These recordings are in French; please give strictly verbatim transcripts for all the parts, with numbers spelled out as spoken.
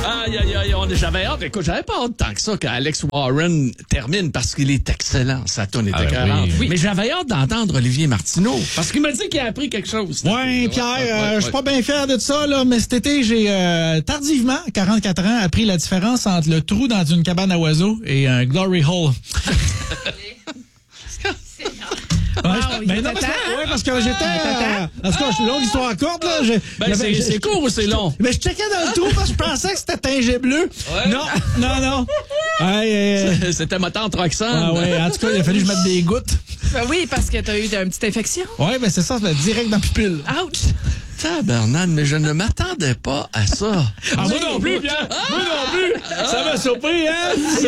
Aïe, aïe, aïe, on, j'avais hâte. Écoute, j'avais pas hâte tant que ça qu'Alex Warren termine parce qu'il est excellent. Sa tonne était Ah, écœurante. oui. Mais j'avais hâte d'entendre Olivier Martineau parce qu'il m'a dit qu'il a appris quelque chose. Oui, Pierre, ouais, ouais, euh, ouais, je suis pas bien fier de ça, là, mais cet été, j'ai euh, tardivement, quarante-quatre ans, appris la différence entre le trou dans une cabane à oiseaux et un glory hole. Ouais, Wow, je- il ben était non, parce que, temps, ouais, parce que j'étais. Euh, en tout cas, je suis longue histoire courte, là. j'ai- Ben, j'avais- c'est, c'est court ou c'est long? Mais je checkais dans le trou parce que je pensais que c'était tingé bleu. Ouais. Non, non, non. Hey, euh, C'était ma tante Roxane. ah ouais, en tout cas, il a fallu que je mette des gouttes. Ben oui, parce que t'as eu une petite infection. Ouais, ben c'est ça, c'est direct dans la pupille. Ouch! Tabarnane, mais je ne m'attendais pas à ça. Ah, moi non plus, Pierre. Moi non plus. Ça m'a surpris, hein?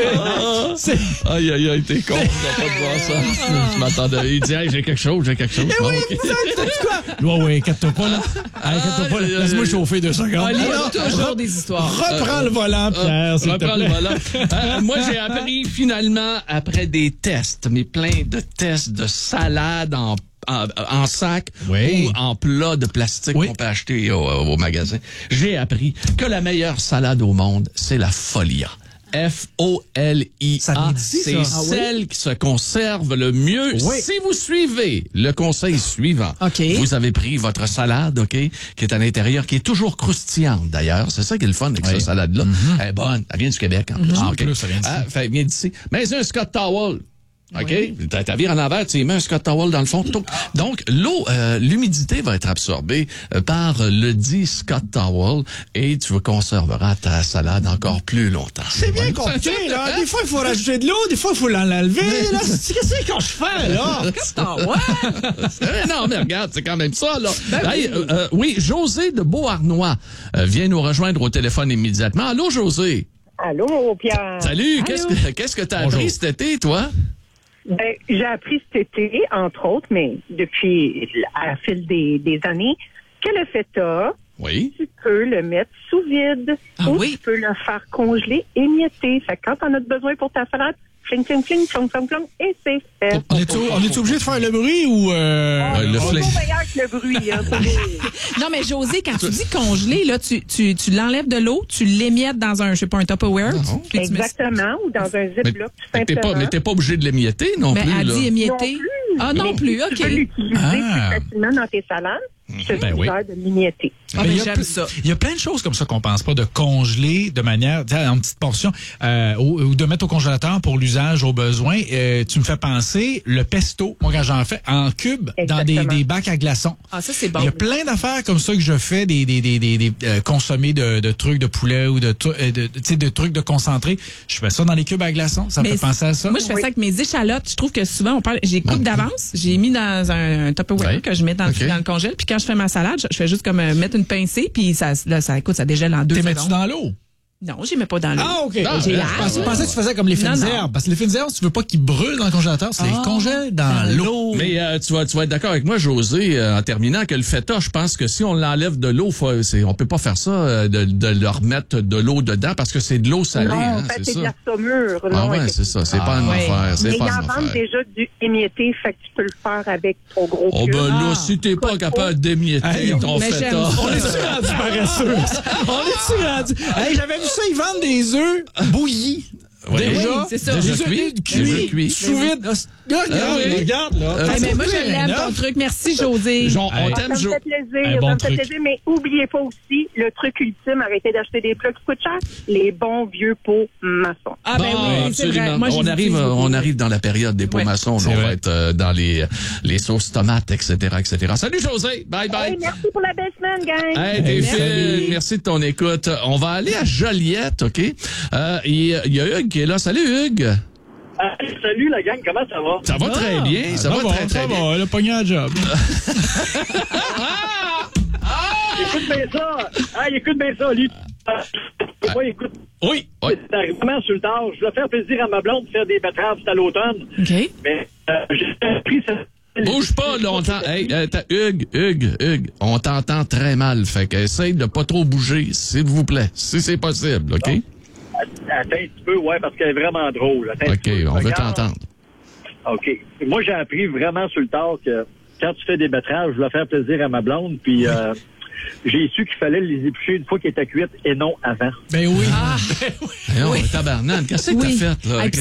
C'est- C'est. Aïe, aïe, aïe, t'es con. T'as pas de voir ça. Je m'attendais. Il dit, hey, j'ai quelque chose, j'ai quelque chose. Eh Bon, oui, ok. ça, c'est quoi? Ouais, ouais, inquiète-toi pas, là. Hey, inquiète-toi pas, là. Laisse-moi chauffer deux secondes. Oli Alors, a toujours des histoires. reprends le volant, Pierre, s'il te Reprends le plaît. volant. Euh, moi, j'ai appris finalement, après des tests, mais plein de tests de salade en En, en sac Oui. ou en plat de plastique Oui. qu'on peut acheter au, au magasin. J'ai appris que la meilleure salade au monde, c'est la Folia. F O L I Ça A. vient d'ici, C'est ça. Ah oui? celle qui se conserve le mieux. Oui. Si vous suivez le conseil suivant, OK. vous avez pris votre salade, OK, qui est à l'intérieur, qui est toujours croustillante d'ailleurs. C'est ça qui est le fun avec Oui. cette salade-là. Elle est bonne. Elle vient du Québec en plus. En Ah, OK. plus, ça vient d'ici. Ah, fait, elle vient d'ici. Mais c'est un Scott Towel. OK? Ta, ta vire en envers, tu y mets un Scott Towel dans le fond. Touc. Donc, l'eau, euh, l'humidité va être absorbée euh, par le dit Scott Towel et tu conserveras ta salade encore plus longtemps. C'est bien compliqué, là. Des fois, il faut rajouter de l'eau, des fois, il faut l'enlever. Là, C'est- qu'est-ce que je fais, là? Ah ouais? Eh non, mais regarde, c'est quand même ça, là. Hey, euh, euh, oui, José de Beauharnois euh, vient nous rejoindre au téléphone immédiatement. Allô, José? Allô, Pierre. Salut, Allô? qu'est-ce que qu'est-ce que t'as Bonjour. appris cet été, toi? Ben, j'ai appris cet été, entre autres, mais depuis à fil des, des années, que le feta, Oui. tu peux le mettre sous vide Ah ou oui? tu peux le faire congeler, émietter. Fait que quand t'en as besoin pour ta salade, fling, fling, fling, flong, flong, flong, et c'est fait. On est, on est obligé de faire le bruit ou. Euh... Ouais, le C'est fling. pas meilleur que le bruit. Hein, c'est- Non, mais José, quand tu dis congelé, là, tu, tu, tu l'enlèves de l'eau, tu l'émiettes dans un, je sais pas, un Tupperware. Non. puis tu mets- Exactement, ou dans un Mais, ziploc, tout mais t'es pas, simplement. mais t'es pas obligé de l'émietter non Mais plus, elle là. dit émietter. Non plus. Ah non Mais plus, Tu peux OK. l'utiliser Ah. plus facilement dans tes salades. Je te Ben oui. suggère de l'imietter. Ah, Mais ben, il y a j'aime ple- ça. Il y a plein de choses comme ça qu'on pense pas de congeler de manière, tu sais, en petites portions, euh, ou, ou de mettre au congélateur pour l'usage au besoin. Euh, tu me fais penser le pesto, moi quand j'en fais en cube dans des, Exactement. des bacs à glaçons. Ah, ça, c'est bon. Il y a plein d'affaires comme ça que je fais, des, des, des, des, des euh, consommés de, de trucs de poulet ou de, tu- euh, de, tu sais, de trucs de concentré. Je fais ça dans les cubes à glaçons. Ça me Mais fait penser à ça. Moi, je fais ça avec mes échalotes. Je trouve que souvent, on parle, j'ai coupe d'avance, j'ai mis dans un, un Tupperware Ouais. que je mets dans, OK. dans le congèle. Puis quand je fais ma salade, je, je fais juste comme euh, mettre une pincée, puis ça, là, ça, écoute, ça dégèle en deux T'es mets-tu secondes. dans l'eau? Non, j'y mets pas dans l'eau. Ah, OK. Ah, J'ai ouais, la- Je pensais, je pensais que tu faisais comme les fines Non, non. herbes. Parce que les fines herbes, si tu veux pas qu'ils brûlent dans le congélateur, c'est les congèles dans l'eau. Mais euh, tu vas, tu vas être d'accord avec moi, José, euh, en terminant, que le feta, je pense que si on l'enlève de l'eau, faut, c'est, on peut pas faire ça, euh, de, de le remettre de l'eau dedans, parce que c'est de l'eau salée, non, hein, en fait, c'est c'est ça. de la saumure. Ah non, ouais, c'est ça, c'est Ah, pas une ouais. affaire, c'est Mais pas ils une en vendent affaire. déjà du émietté, fait que tu peux le faire avec ton gros Oh cube. ben là, Ah. si t'es pas capable d'émietter Hey, ton mais feta... j'aime ça. On est-tu rendu paresseux? On est-tu rendu? Hey, j'avais vu ça, ils vendent des œufs bouillis. Ouais. Déjà, Oui, c'est ça. Déjà Des œufs cuits, cuits, déjà cuits. sous vide. Ah, Regarde, Ah oui. regarde, là. Euh, Hey, mais moi, je C'est l'aime, neuf. ton truc. Merci, José. Genre, on Hey. Ça t'aime, me Jo... fait plaisir, Un bon ça me fait truc. plaisir, mais oubliez pas aussi le truc ultime, arrêtez d'acheter des plats qui coûtent cher, les bons vieux pots maçons. Ah, ben Bon, oui, c'est vrai. absolument. Moi, je on les arrive, utilise beaucoup. on arrive dans la période des pots Ouais. maçons. C'est On va vrai. être euh, dans les les sauces tomates, et cetera, et cetera. Salut José, bye bye. Hey, merci pour la belle semaine, gang! Hey, t'es Hey, fine. salut. Merci de ton écoute. On va aller à Joliette, OK? Euh, Il y, y a Hugues qui est là. Salut Hugues. Ah, salut la gang, comment ça va? Ça va très bien. Ça, va bon, très très ça bien. va, elle a pogné un job. Écoute bien ça! Ah, écoute bien ça, lui. Moi, écoute, Oui. Oui. c'est vraiment sur le tard. Je voulais faire plaisir à ma blonde de faire des betteraves, c'est à l'automne. OK. Mais euh, j'ai pris ça. Bouge pas, là, on t'en... Hey, euh, t'as- Hugues, Hugues, Hugues, on t'entend très mal. Fait que essaye de pas trop bouger, s'il vous plaît, si c'est possible, OK? Attends un petit peu, ouais, parce qu'elle est vraiment drôle. Attends un OK, petit peu. on veut Regarde. t'entendre. OK. Moi, j'ai appris vraiment sur le tard que quand tu fais des betteraves, je voulais faire plaisir à ma blonde, puis euh, j'ai su qu'il fallait les éplucher une fois qu'ils étaient cuites et non avant. Ben oui. Ah. Ben oui. Voyons, tabarnane, qu'est-ce que Oui. t'as fait, là? Hey, puis